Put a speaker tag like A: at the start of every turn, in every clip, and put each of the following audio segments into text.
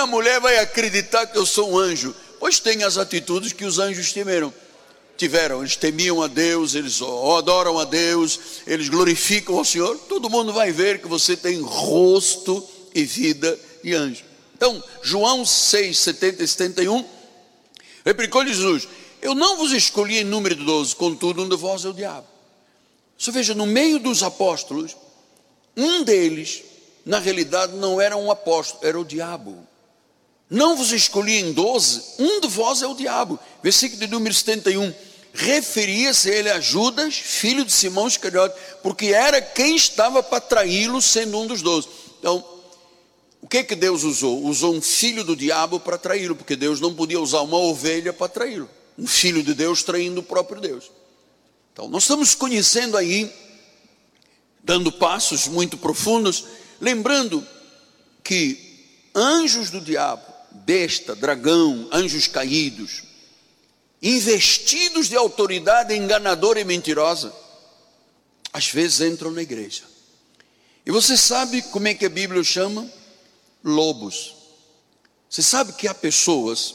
A: minha mulher vai acreditar que eu sou um anjo? Pois tem as atitudes que os anjos tiveram. Eles temiam a Deus, eles adoram a Deus, eles glorificam ao Senhor. Todo mundo vai ver que você tem rosto e vida de anjo. Então, João 6, 70 e 71, replicou-lhe Jesus: eu não vos escolhi em número de 12, contudo um de vós é o diabo. Você veja, no meio dos apóstolos, um deles, na realidade, não era um apóstolo, era o diabo. Não vos escolhi em 12, um de vós é o diabo. Versículo de número 71, referia-se ele a Judas, filho de Simão Iscariote, porque era quem estava para traí-lo, sendo um dos 12. Então, o que Deus usou? Usou um filho do diabo para traí-lo, porque Deus não podia usar uma ovelha para traí-lo. Um filho de Deus traindo o próprio Deus. Então, nós estamos conhecendo aí, dando passos muito profundos, lembrando que anjos do diabo, besta, dragão, anjos caídos, investidos de autoridade enganadora e mentirosa, às vezes entram na igreja. E você sabe como é que a Bíblia chama? Lobos. Você sabe que há pessoas,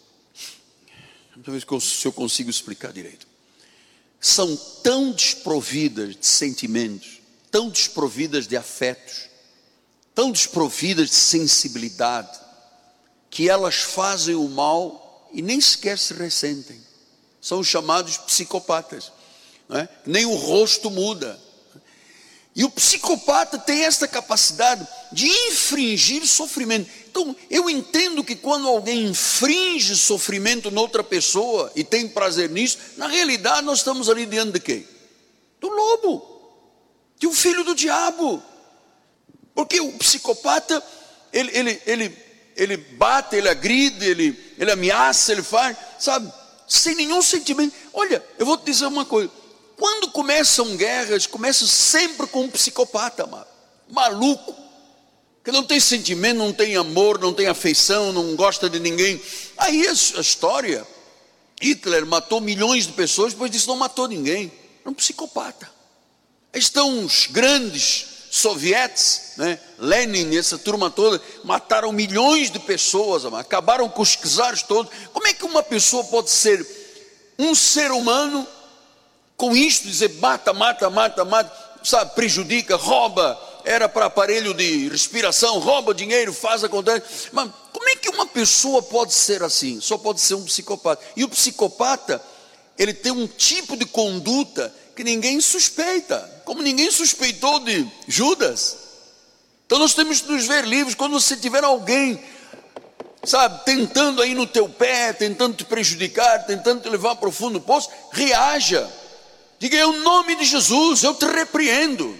A: talvez se eu consigo explicar direito, são tão desprovidas de sentimentos, tão desprovidas de afetos, tão desprovidas de sensibilidade, que elas fazem o mal e nem sequer se ressentem. São os chamados psicopatas, não é? Nem o rosto muda. E o psicopata tem esta capacidade de infringir sofrimento. Então, eu entendo que quando alguém infringe sofrimento noutra pessoa e tem prazer nisso, na realidade nós estamos ali diante de quem? Do lobo, de um filho do diabo. Porque o psicopata, ele bate, ele agride, ele ameaça, ele faz, sabe, sem nenhum sentimento. Olha, eu vou te dizer uma coisa: quando começam guerras, começam sempre com um psicopata, maluco, que não tem sentimento, não tem amor, não tem afeição, não gosta de ninguém. Aí a história, Hitler matou milhões de pessoas, depois disso não matou ninguém. Era um psicopata. Aí estão os grandes sovietes, né? Lenin, essa turma toda, mataram milhões de pessoas, acabaram com os czares todos. Como é que uma pessoa pode ser um ser humano com isto, dizer mata, sabe, prejudica, rouba, era para aparelho de respiração, rouba dinheiro, faz acontece. Mas como é que uma pessoa pode ser assim? Só pode ser um psicopata. E o psicopata, ele tem um tipo de conduta que ninguém suspeita, como ninguém suspeitou de Judas. Então nós temos que nos ver livres. Quando você tiver alguém, sabe, tentando aí no teu pé, tentando te prejudicar, tentando te levar para o fundo do poço, reaja, diga: em nome de Jesus, eu te repreendo.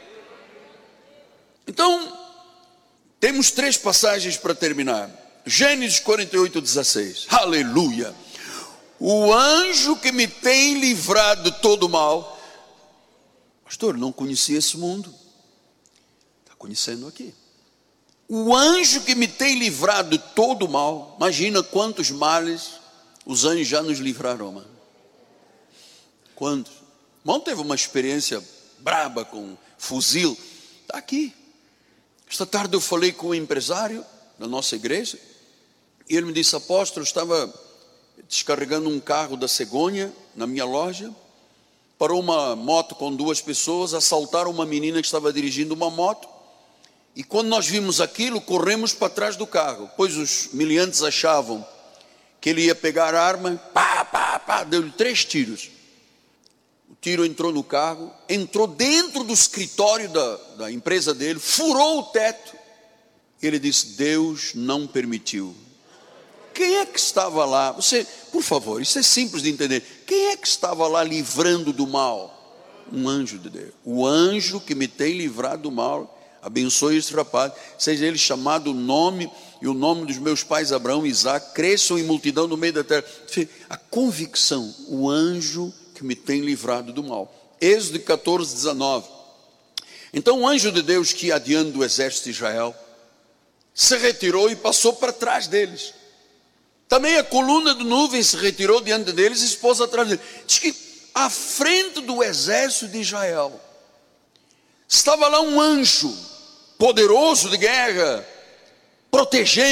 A: Então, temos 3 passagens para terminar. Gênesis 48, 16, aleluia. O anjo que me tem livrado de todo mal. Pastor, não conhecia esse mundo. Está conhecendo aqui. O anjo que me tem livrado de todo mal. Imagina quantos males os anjos já nos livraram, mano. Quantos? Irmão, teve uma experiência braba com fuzil. Está aqui. Esta tarde eu falei com um empresário da nossa igreja. E ele me disse: apóstolo, eu estava descarregando um carro da cegonha na minha loja, parou uma moto com 2 pessoas, assaltaram uma menina que estava dirigindo uma moto, e quando nós vimos aquilo, corremos para trás do carro, pois os miliantes achavam que ele ia pegar a arma, deu-lhe 3 tiros, o tiro entrou no carro, entrou dentro do escritório da empresa dele, furou o teto, ele disse: Deus não permitiu. Quem é que estava lá? Você, por favor, isso é simples de entender. Quem é que estava lá livrando do mal? Um anjo de Deus. O anjo que me tem livrado do mal, abençoe esse rapaz, seja ele chamado o nome e o nome dos meus pais Abraão e Isaac, cresçam em multidão no meio da terra. A convicção, o anjo que me tem livrado do mal. Êxodo 14, 19. Então o anjo de Deus que ia adiante do exército de Israel se retirou e passou para trás deles. Também a coluna de nuvem se retirou diante deles e se pôs atrás deles. Diz que à frente do exército de Israel estava lá um anjo poderoso de guerra, protegendo